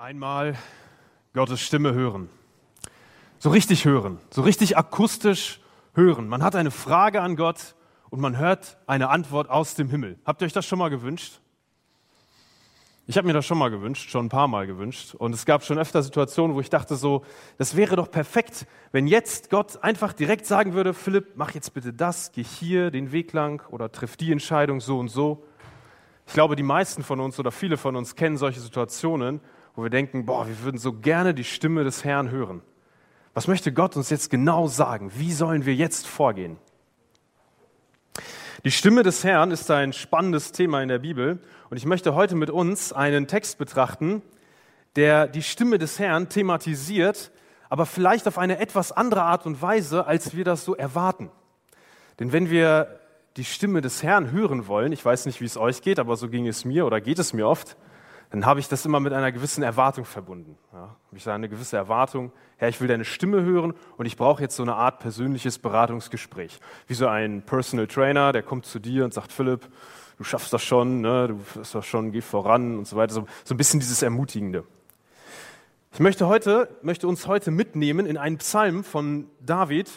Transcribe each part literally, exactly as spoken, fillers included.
Einmal Gottes Stimme hören. So richtig hören, so richtig akustisch hören. Man hat eine Frage an Gott und man hört eine Antwort aus dem Himmel. Habt ihr euch das schon mal gewünscht? Ich habe mir das schon mal gewünscht, schon ein paar Mal gewünscht. Und es gab schon öfter Situationen, wo ich dachte so, das wäre doch perfekt, wenn jetzt Gott einfach direkt sagen würde, Philipp, mach jetzt bitte das, geh hier den Weg lang oder triff die Entscheidung so und so. Ich glaube, die meisten von uns oder viele von uns kennen solche Situationen, wo wir denken, boah, wir würden so gerne die Stimme des Herrn hören. Was möchte Gott uns jetzt genau sagen? Wie sollen wir jetzt vorgehen? Die Stimme des Herrn ist ein spannendes Thema in der Bibel und ich möchte heute mit uns einen Text betrachten, der die Stimme des Herrn thematisiert, aber vielleicht auf eine etwas andere Art und Weise, als wir das so erwarten. Denn wenn wir die Stimme des Herrn hören wollen, ich weiß nicht, wie es euch geht, aber so ging es mir oder geht es mir oft, dann habe ich das immer mit einer gewissen Erwartung verbunden. Ja, habe ich da eine gewisse Erwartung, Herr, ich will deine Stimme hören und ich brauche jetzt so eine Art persönliches Beratungsgespräch. Wie so ein Personal Trainer, der kommt zu dir und sagt, Philipp, du schaffst das schon, ne? Du schaffst das schon, geh voran und so weiter. So, so ein bisschen dieses Ermutigende. Ich möchte, heute, möchte uns heute mitnehmen in einen Psalm von David,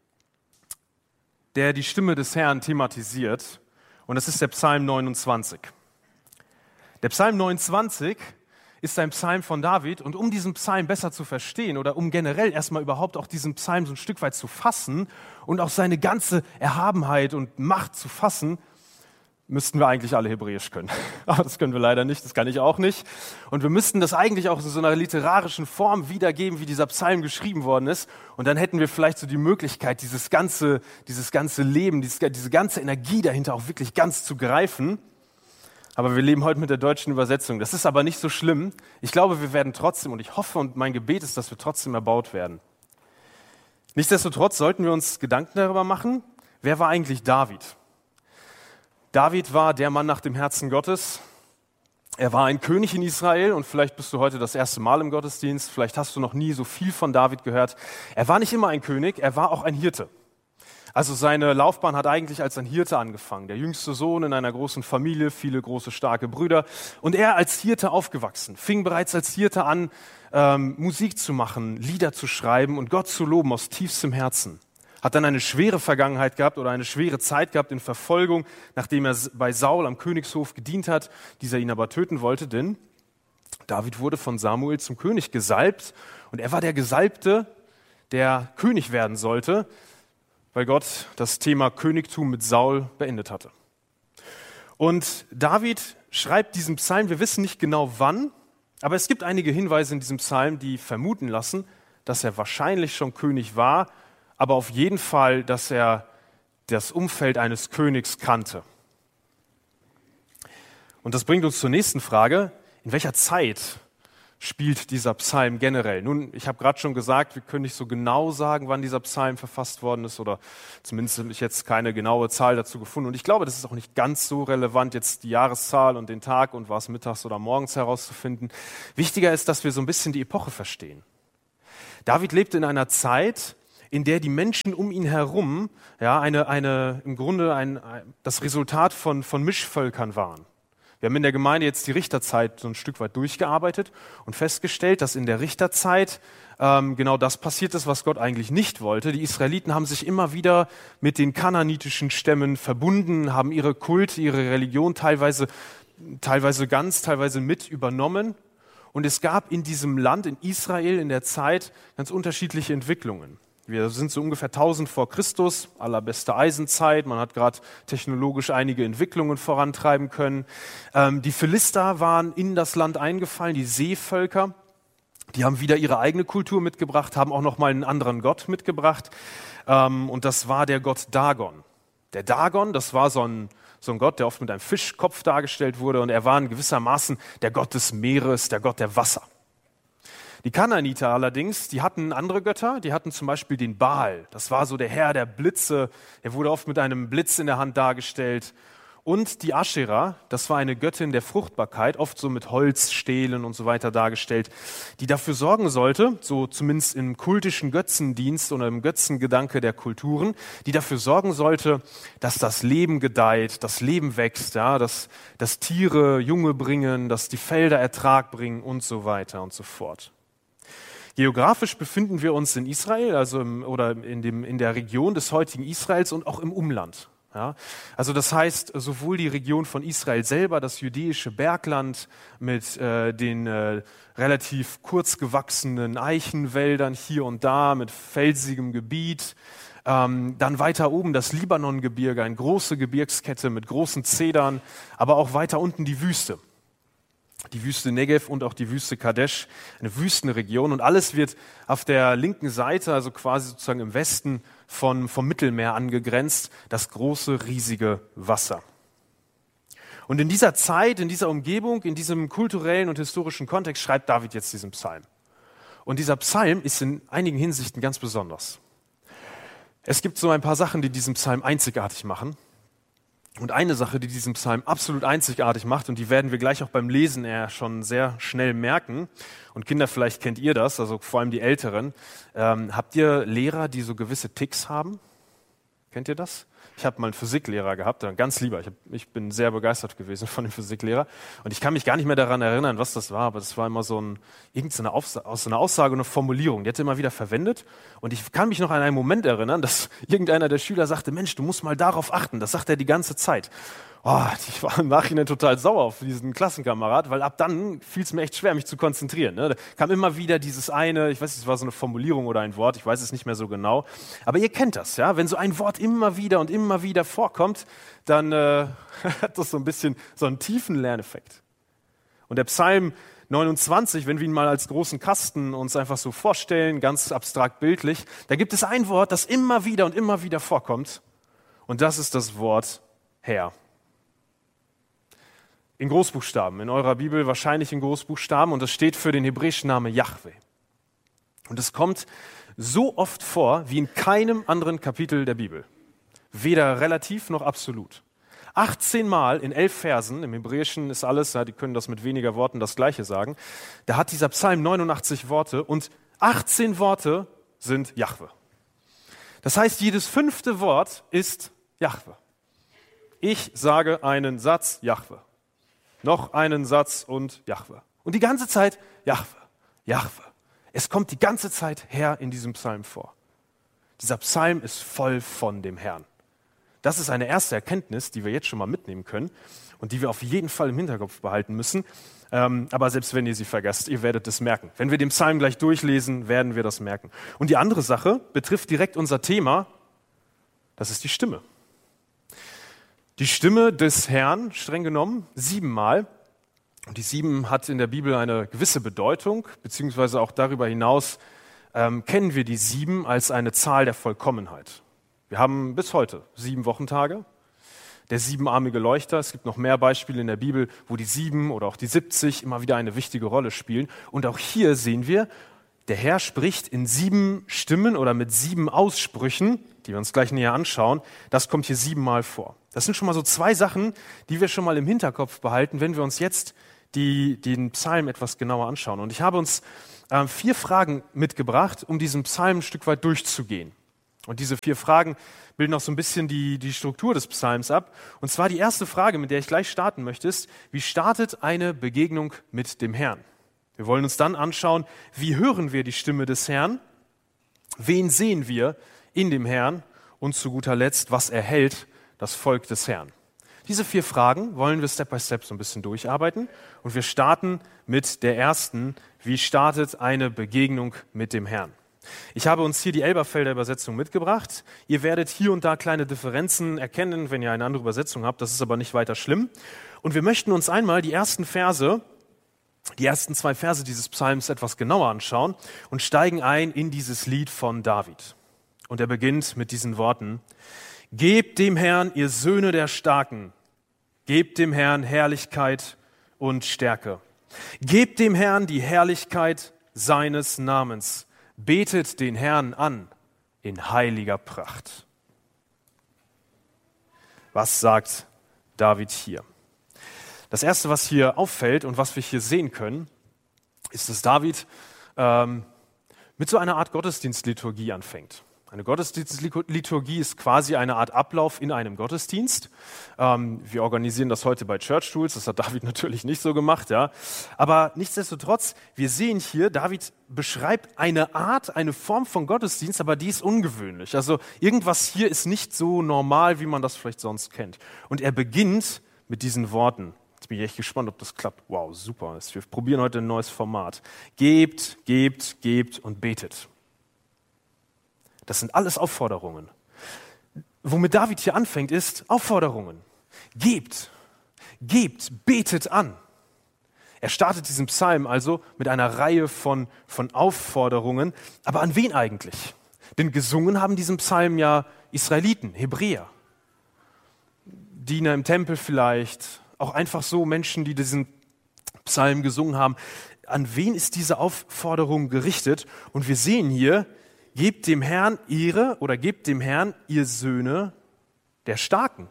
der die Stimme des Herrn thematisiert. Und das ist der Psalm neunundzwanzig. Der Psalm neunundzwanzig ist ein Psalm von David und um diesen Psalm besser zu verstehen oder um generell erstmal überhaupt auch diesen Psalm so ein Stück weit zu fassen und auch seine ganze Erhabenheit und Macht zu fassen, müssten wir eigentlich alle Hebräisch können. Aber das können wir leider nicht, das kann ich auch nicht. Und wir müssten das eigentlich auch in so einer literarischen Form wiedergeben, wie dieser Psalm geschrieben worden ist. Und dann hätten wir vielleicht so die Möglichkeit, dieses ganze, dieses ganze Leben, dieses, diese ganze Energie dahinter auch wirklich ganz zu greifen. Aber wir leben heute mit der deutschen Übersetzung. Das ist aber nicht so schlimm. Ich glaube, wir werden trotzdem, und ich hoffe und mein Gebet ist, dass wir trotzdem erbaut werden. Nichtsdestotrotz sollten wir uns Gedanken darüber machen, wer war eigentlich David? David war der Mann nach dem Herzen Gottes. Er war ein König in Israel und vielleicht bist du heute das erste Mal im Gottesdienst. Vielleicht hast du noch nie so viel von David gehört. Er war nicht immer ein König, er war auch ein Hirte. Also seine Laufbahn hat eigentlich als ein Hirte angefangen. Der jüngste Sohn in einer großen Familie, viele große, starke Brüder. Und er als Hirte aufgewachsen, fing bereits als Hirte an, ähm, Musik zu machen, Lieder zu schreiben und Gott zu loben aus tiefstem Herzen. Hat dann eine schwere Vergangenheit gehabt oder eine schwere Zeit gehabt in Verfolgung, nachdem er bei Saul am Königshof gedient hat, dieser ihn aber töten wollte, denn David wurde von Samuel zum König gesalbt und er war der Gesalbte, der König werden sollte, weil Gott das Thema Königtum mit Saul beendet hatte. Und David schreibt diesen Psalm, wir wissen nicht genau wann, aber es gibt einige Hinweise in diesem Psalm, die vermuten lassen, dass er wahrscheinlich schon König war, aber auf jeden Fall, dass er das Umfeld eines Königs kannte. Und das bringt uns zur nächsten Frage, in welcher Zeit spielt dieser Psalm generell? Nun, ich habe gerade schon gesagt, wir können nicht so genau sagen, wann dieser Psalm verfasst worden ist oder zumindest habe ich jetzt keine genaue Zahl dazu gefunden. Und ich glaube, das ist auch nicht ganz so relevant, jetzt die Jahreszahl und den Tag und war es mittags oder morgens herauszufinden. Wichtiger ist, dass wir so ein bisschen die Epoche verstehen. David lebte in einer Zeit, in der die Menschen um ihn herum ja, eine, eine, im Grunde ein, ein, das Resultat von, von Mischvölkern waren. Wir haben in der Gemeinde jetzt die Richterzeit so ein Stück weit durchgearbeitet und festgestellt, dass in der Richterzeit ähm, genau das passiert ist, was Gott eigentlich nicht wollte. Die Israeliten haben sich immer wieder mit den kanaanitischen Stämmen verbunden, haben ihre Kulte, ihre Religion teilweise, teilweise ganz, teilweise mit übernommen. Und es gab in diesem Land, in Israel in der Zeit, ganz unterschiedliche Entwicklungen. Wir sind so ungefähr tausend vor Christus, allerbeste Eisenzeit. Man hat gerade technologisch einige Entwicklungen vorantreiben können. Ähm, die Philister waren in das Land eingefallen, die Seevölker. Die haben wieder ihre eigene Kultur mitgebracht, haben auch nochmal einen anderen Gott mitgebracht. Ähm, und das war der Gott Dagon. Der Dagon, das war so ein, so ein Gott, der oft mit einem Fischkopf dargestellt wurde. Und er war in gewissermaßen der Gott des Meeres, der Gott der Wasser. Die Kanaaniter allerdings, die hatten andere Götter, die hatten zum Beispiel den Baal. Das war so der Herr der Blitze, er wurde oft mit einem Blitz in der Hand dargestellt. Und die Aschera, das war eine Göttin der Fruchtbarkeit, oft so mit Holzstelen und so weiter dargestellt, die dafür sorgen sollte, so zumindest im kultischen Götzendienst oder im Götzengedanke der Kulturen, die dafür sorgen sollte, dass das Leben gedeiht, das Leben wächst, ja, dass, dass Tiere Junge bringen, dass die Felder Ertrag bringen und so weiter und so fort. Geografisch befinden wir uns in Israel, also im, oder in, dem, in der Region des heutigen Israels und auch im Umland. Ja, also das heißt, sowohl die Region von Israel selber, das jüdische Bergland mit äh, den äh, relativ kurz gewachsenen Eichenwäldern hier und da, mit felsigem Gebiet, ähm, dann weiter oben das Libanongebirge, eine große Gebirgskette mit großen Zedern, aber auch weiter unten die Wüste. Die Wüste Negev und auch die Wüste Kadesh, eine Wüstenregion. Und alles wird auf der linken Seite, also quasi sozusagen im Westen von, vom Mittelmeer angegrenzt, das große, riesige Wasser. Und in dieser Zeit, in dieser Umgebung, in diesem kulturellen und historischen Kontext schreibt David jetzt diesen Psalm. Und dieser Psalm ist in einigen Hinsichten ganz besonders. Es gibt so ein paar Sachen, die diesen Psalm einzigartig machen. Und eine Sache, die diesen Psalm absolut einzigartig macht, und die werden wir gleich auch beim Lesen eher schon sehr schnell merken, und Kinder, vielleicht kennt ihr das, also vor allem die Älteren, ähm, habt ihr Lehrer, die so gewisse Ticks haben? Kennt ihr das? Ich habe mal einen Physiklehrer gehabt, ein ganz lieber, ich, hab, ich bin sehr begeistert gewesen von dem Physiklehrer, und ich kann mich gar nicht mehr daran erinnern, was das war, aber das war immer so ein, irgendeine Aufsa- aus so einer Aussage, eine Formulierung, die hat er immer wieder verwendet, und ich kann mich noch an einen Moment erinnern, dass irgendeiner der Schüler sagte, Mensch, du musst mal darauf achten, das sagt er die ganze Zeit. Oh, ich war im Nachhinein total sauer auf diesen Klassenkamerad, weil ab dann fiel es mir echt schwer, mich zu konzentrieren. Ne? Da kam immer wieder dieses eine, ich weiß nicht, es war so eine Formulierung oder ein Wort, ich weiß es nicht mehr so genau. Aber ihr kennt das, ja? Wenn so ein Wort immer wieder und immer wieder vorkommt, dann äh, hat das so ein bisschen so einen tiefen Lerneffekt. Und der Psalm neunundzwanzig, wenn wir ihn mal als großen Kasten uns einfach so vorstellen, ganz abstrakt bildlich, da gibt es ein Wort, das immer wieder und immer wieder vorkommt. Und das ist das Wort Herr. In Großbuchstaben, in eurer Bibel wahrscheinlich in Großbuchstaben, und das steht für den hebräischen Namen Jahwe. Und es kommt so oft vor wie in keinem anderen Kapitel der Bibel. Weder relativ noch absolut. achtzehn Mal in elf Versen, im Hebräischen ist alles, ja, die können das mit weniger Worten das Gleiche sagen, da hat dieser Psalm neunundachtzig Worte und achtzehn Worte sind Jahwe. Das heißt, jedes fünfte Wort ist Jahwe. Ich sage einen Satz, Jahwe. Noch einen Satz und Jahwe. Und die ganze Zeit Jahwe, Jahwe. Es kommt die ganze Zeit Herr in diesem Psalm vor. Dieser Psalm ist voll von dem Herrn. Das ist eine erste Erkenntnis, die wir jetzt schon mal mitnehmen können und die wir auf jeden Fall im Hinterkopf behalten müssen. Ähm, aber selbst wenn ihr sie vergesst, ihr werdet es merken. Wenn wir den Psalm gleich durchlesen, werden wir das merken. Und die andere Sache betrifft direkt unser Thema, das ist die Stimme. Die Stimme des Herrn, streng genommen, siebenmal. Und die sieben hat in der Bibel eine gewisse Bedeutung, beziehungsweise auch darüber hinaus ähm, kennen wir die sieben als eine Zahl der Vollkommenheit. Wir haben bis heute sieben Wochentage, der siebenarmige Leuchter. Es gibt noch mehr Beispiele in der Bibel, wo die sieben oder auch die siebzig immer wieder eine wichtige Rolle spielen. Und auch hier sehen wir, der Herr spricht in sieben Stimmen oder mit sieben Aussprüchen, die wir uns gleich näher anschauen. Das kommt hier siebenmal vor. Das sind schon mal so zwei Sachen, die wir schon mal im Hinterkopf behalten, wenn wir uns jetzt die, den Psalm etwas genauer anschauen. Und ich habe uns äh, vier Fragen mitgebracht, um diesen Psalm ein Stück weit durchzugehen. Und diese vier Fragen bilden auch so ein bisschen die, die Struktur des Psalms ab. Und zwar die erste Frage, mit der ich gleich starten möchte, ist, wie startet eine Begegnung mit dem Herrn? Wir wollen uns dann anschauen, wie hören wir die Stimme des Herrn? Wen sehen wir in dem Herrn? Und zu guter Letzt, was erhält das Volk des Herrn? Diese vier Fragen wollen wir Step by Step so ein bisschen durcharbeiten. Und wir starten mit der ersten, wie startet eine Begegnung mit dem Herrn? Ich habe uns hier die Elberfelder Übersetzung mitgebracht. Ihr werdet hier und da kleine Differenzen erkennen, wenn ihr eine andere Übersetzung habt. Das ist aber nicht weiter schlimm. Und wir möchten uns einmal die ersten Verse, die ersten zwei Verse dieses Psalms etwas genauer anschauen und steigen ein in dieses Lied von David. Und er beginnt mit diesen Worten: Gebt dem Herrn, ihr Söhne der Starken, gebt dem Herrn Herrlichkeit und Stärke. Gebt dem Herrn die Herrlichkeit seines Namens. Betet den Herrn an in heiliger Pracht. Was sagt David hier? Das Erste, was hier auffällt und was wir hier sehen können, ist, dass David ähm, mit so einer Art Gottesdienstliturgie anfängt. Eine Gottesdienstliturgie ist quasi eine Art Ablauf in einem Gottesdienst. Ähm, wir organisieren das heute bei Church Tools, das hat David natürlich nicht so gemacht, ja. Aber nichtsdestotrotz, wir sehen hier, David beschreibt eine Art, eine Form von Gottesdienst, aber die ist ungewöhnlich. Also irgendwas hier ist nicht so normal, wie man das vielleicht sonst kennt. Und er beginnt mit diesen Worten. Jetzt bin ich echt gespannt, ob das klappt. Wow, super. Wir probieren heute ein neues Format. Gebt, gebt, gebt und betet. Das sind alles Aufforderungen. Womit David hier anfängt, ist Aufforderungen. Gebt, gebt, betet an. Er startet diesen Psalm also mit einer Reihe von, von Aufforderungen. Aber an wen eigentlich? Denn gesungen haben diesen Psalm ja Israeliten, Hebräer. Diener im Tempel vielleicht, auch einfach so Menschen, die diesen Psalm gesungen haben. An wen ist diese Aufforderung gerichtet? Und wir sehen hier, gebt dem Herrn ihre oder gebt dem Herrn ihr Söhne der Starken.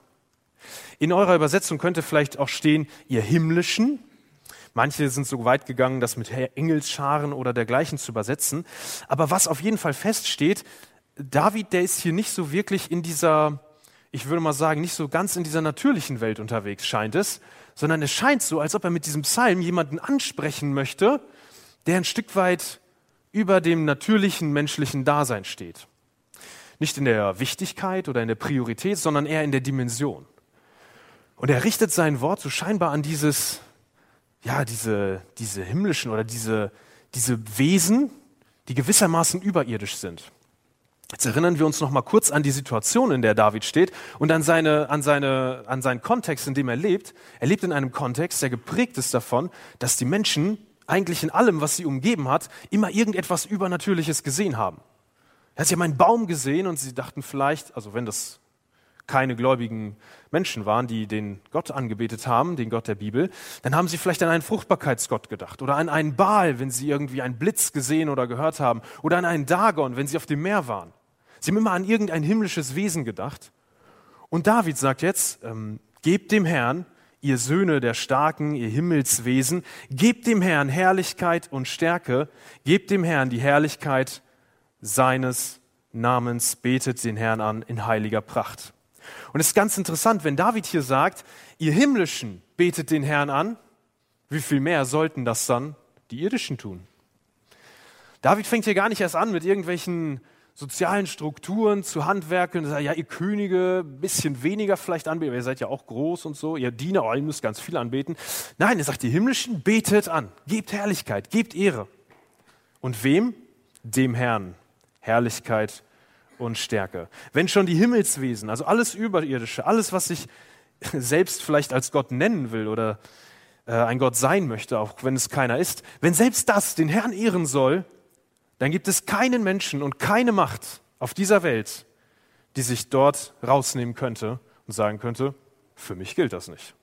In eurer Übersetzung könnte vielleicht auch stehen, ihr Himmlischen. Manche sind so weit gegangen, das mit Engelsscharen oder dergleichen zu übersetzen. Aber was auf jeden Fall feststeht, David, der ist hier nicht so wirklich in dieser, ich würde mal sagen, nicht so ganz in dieser natürlichen Welt unterwegs, scheint es, sondern es scheint so, als ob er mit diesem Psalm jemanden ansprechen möchte, der ein Stück weit über dem natürlichen menschlichen Dasein steht. Nicht in der Wichtigkeit oder in der Priorität, sondern eher in der Dimension. Und er richtet sein Wort so scheinbar an dieses, ja, diese, diese himmlischen oder diese, diese Wesen, die gewissermaßen überirdisch sind. Jetzt erinnern wir uns noch mal kurz an die Situation, in der David steht und an, seine, an, seine, an seinen Kontext, in dem er lebt. Er lebt in einem Kontext, der geprägt ist davon, dass die Menschen eigentlich in allem, was sie umgeben hat, immer irgendetwas Übernatürliches gesehen haben. Sie haben einen Baum gesehen und sie dachten vielleicht, also wenn das keine gläubigen Menschen waren, die den Gott angebetet haben, den Gott der Bibel, dann haben sie vielleicht an einen Fruchtbarkeitsgott gedacht oder an einen Baal, wenn sie irgendwie einen Blitz gesehen oder gehört haben oder an einen Dagon, wenn sie auf dem Meer waren. Sie haben immer an irgendein himmlisches Wesen gedacht. Und David sagt jetzt, ähm, gebt dem Herrn, ihr Söhne der Starken, ihr Himmelswesen, gebt dem Herrn Herrlichkeit und Stärke, gebt dem Herrn die Herrlichkeit seines Namens, betet den Herrn an in heiliger Pracht. Und es ist ganz interessant, wenn David hier sagt, ihr Himmlischen betet den Herrn an, wie viel mehr sollten das dann die Irdischen tun? David fängt hier gar nicht erst an mit irgendwelchen sozialen Strukturen zu handwerken, sagt, ja, ihr Könige, ein bisschen weniger vielleicht anbeten, ihr seid ja auch groß und so, ihr Diener, oh, ihr müsst ganz viel anbeten. Nein, er sagt, die Himmlischen betet an, gebt Herrlichkeit, gebt Ehre. Und wem? Dem Herrn. Herrlichkeit und Stärke. Wenn schon die Himmelswesen, also alles Überirdische, alles, was sich selbst vielleicht als Gott nennen will oder äh, ein Gott sein möchte, auch wenn es keiner ist, wenn selbst das den Herrn ehren soll, dann gibt es keinen Menschen und keine Macht auf dieser Welt, die sich dort rausnehmen könnte und sagen könnte, für mich gilt das nicht.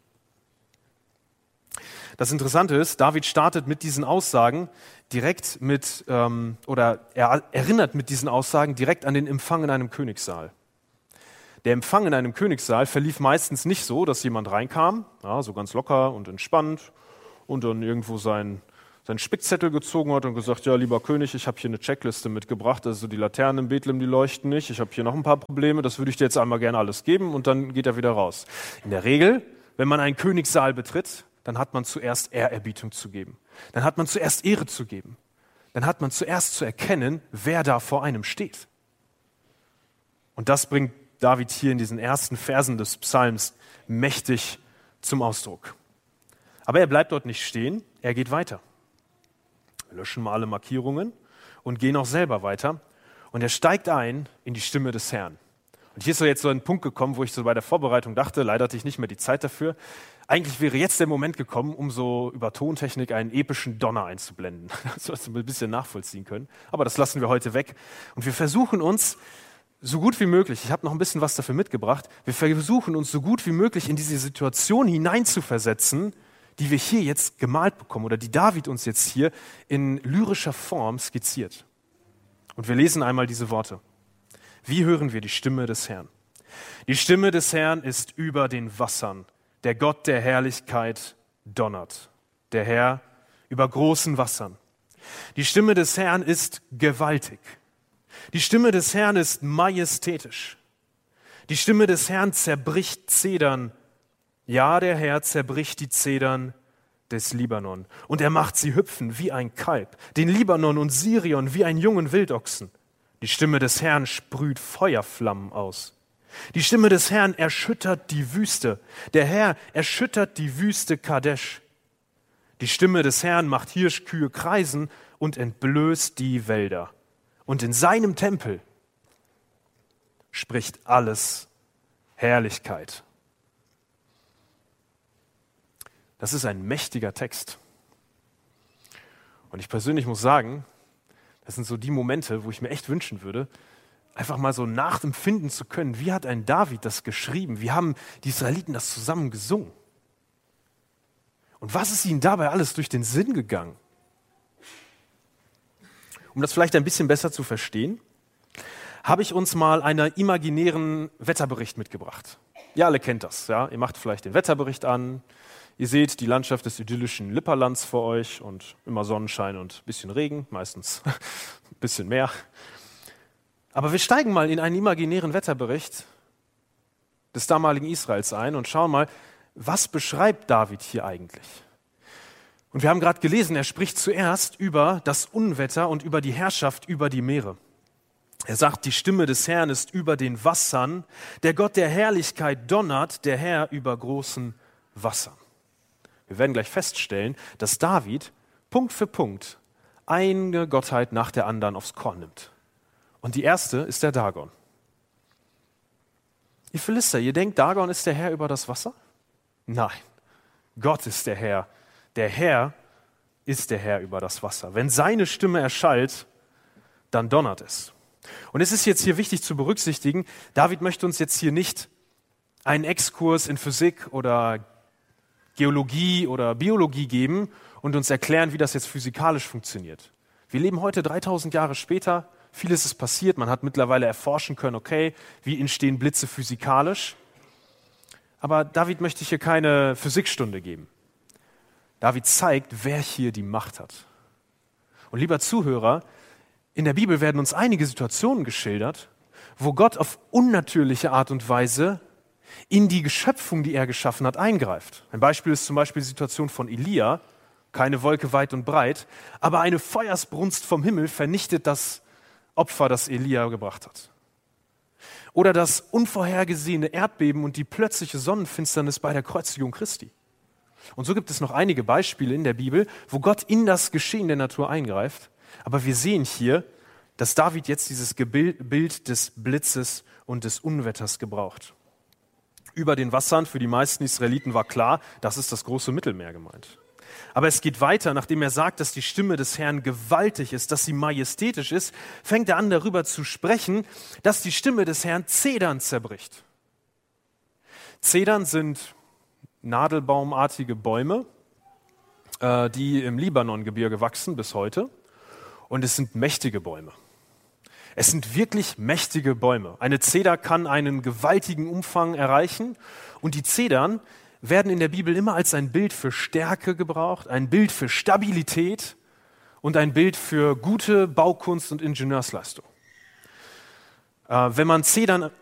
Das Interessante ist, David startet mit diesen Aussagen direkt mit, ähm, oder er erinnert mit diesen Aussagen direkt an den Empfang in einem Königssaal. Der Empfang in einem Königssaal verlief meistens nicht so, dass jemand reinkam, ja, so ganz locker und entspannt und dann irgendwo sein seinen Spickzettel gezogen hat und gesagt, ja, lieber König, ich habe hier eine Checkliste mitgebracht, also die Laternen in Bethlehem, die leuchten nicht, ich habe hier noch ein paar Probleme, das würde ich dir jetzt einmal gerne alles geben und dann geht er wieder raus. In der Regel, wenn man einen Königssaal betritt, dann hat man zuerst Ehrerbietung zu geben. Dann hat man zuerst Ehre zu geben. Dann hat man zuerst zu erkennen, wer da vor einem steht. Und das bringt David hier in diesen ersten Versen des Psalms mächtig zum Ausdruck. Aber er bleibt dort nicht stehen, er geht weiter. Wir löschen mal alle Markierungen und gehen auch selber weiter. Und er steigt ein in die Stimme des Herrn. Und hier ist so jetzt so ein Punkt gekommen, wo ich so bei der Vorbereitung dachte, leider hatte ich nicht mehr die Zeit dafür. Eigentlich wäre jetzt der Moment gekommen, um so über Tontechnik einen epischen Donner einzublenden, dass wir ein bisschen nachvollziehen können. Aber das lassen wir heute weg. Und wir versuchen uns so gut wie möglich, ich habe noch ein bisschen was dafür mitgebracht, wir versuchen uns so gut wie möglich in diese Situation hineinzuversetzen, die wir hier jetzt gemalt bekommen oder die David uns jetzt hier in lyrischer Form skizziert. Und wir lesen einmal diese Worte. Wie hören wir die Stimme des Herrn? Die Stimme des Herrn ist über den Wassern, der Gott der Herrlichkeit donnert, der Herr über großen Wassern. Die Stimme des Herrn ist gewaltig. Die Stimme des Herrn ist majestätisch. Die Stimme des Herrn zerbricht Zedern. Ja, der Herr zerbricht die Zedern des Libanon. Und er macht sie hüpfen wie ein Kalb, den Libanon und Sirion wie einen jungen Wildochsen. Die Stimme des Herrn sprüht Feuerflammen aus. Die Stimme des Herrn erschüttert die Wüste. Der Herr erschüttert die Wüste Kadesh. Die Stimme des Herrn macht Hirschkühe kreisen und entblößt die Wälder. Und in seinem Tempel spricht alles Herrlichkeit. Das ist ein mächtiger Text. Und ich persönlich muss sagen, das sind so die Momente, wo ich mir echt wünschen würde, einfach mal so nachempfinden zu können, wie hat ein David das geschrieben? Wie haben die Israeliten das zusammen gesungen? Und was ist ihnen dabei alles durch den Sinn gegangen? Um das vielleicht ein bisschen besser zu verstehen, habe ich uns mal einen imaginären Wetterbericht mitgebracht. Ihr alle kennt das, ja? Ihr macht vielleicht den Wetterbericht an, ihr seht die Landschaft des idyllischen Lipperlands vor euch und immer Sonnenschein und ein bisschen Regen, meistens ein bisschen mehr. Aber wir steigen mal in einen imaginären Wetterbericht des damaligen Israels ein und schauen mal, was beschreibt David hier eigentlich? Und wir haben gerade gelesen, er spricht zuerst über das Unwetter und über die Herrschaft über die Meere. Er sagt, die Stimme des Herrn ist über den Wassern, der Gott der Herrlichkeit donnert, der Herr über großen Wassern. Wir werden gleich feststellen, dass David Punkt für Punkt eine Gottheit nach der anderen aufs Korn nimmt. Und die erste ist der Dagon. Ihr Philister, ihr denkt, Dagon ist der Herr über das Wasser? Nein, Gott ist der Herr. Der Herr ist der Herr über das Wasser. Wenn seine Stimme erschallt, dann donnert es. Und es ist jetzt hier wichtig zu berücksichtigen, David möchte uns jetzt hier nicht einen Exkurs in Physik oder Geologie oder Biologie geben und uns erklären, wie das jetzt physikalisch funktioniert. Wir leben heute dreitausend Jahre später, vieles ist passiert, man hat mittlerweile erforschen können, okay, wie entstehen Blitze physikalisch. Aber David möchte hier keine Physikstunde geben. David zeigt, wer hier die Macht hat. Und lieber Zuhörer, in der Bibel werden uns einige Situationen geschildert, wo Gott auf unnatürliche Art und Weise in die Geschöpfung, die er geschaffen hat, eingreift. Ein Beispiel ist zum Beispiel die Situation von Elia, keine Wolke weit und breit, aber eine Feuersbrunst vom Himmel vernichtet das Opfer, das Elia gebracht hat. Oder das unvorhergesehene Erdbeben und die plötzliche Sonnenfinsternis bei der Kreuzigung Christi. Und so gibt es noch einige Beispiele in der Bibel, wo Gott in das Geschehen der Natur eingreift. Aber wir sehen hier, dass David jetzt dieses Bild des Blitzes und des Unwetters gebraucht. Über den Wassern, für die meisten Israeliten war klar, das ist das große Mittelmeer gemeint. Aber es geht weiter, nachdem er sagt, dass die Stimme des Herrn gewaltig ist, dass sie majestätisch ist, fängt er an, darüber zu sprechen, dass die Stimme des Herrn Zedern zerbricht. Zedern sind nadelbaumartige Bäume, äh, die im Libanongebirge wachsen bis heute. Und es sind mächtige Bäume. Es sind wirklich mächtige Bäume. Eine Zeder kann einen gewaltigen Umfang erreichen. Und die Zedern werden in der Bibel immer als ein Bild für Stärke gebraucht, ein Bild für Stabilität und ein Bild für gute Baukunst und Ingenieursleistung. Äh, wenn man Zedern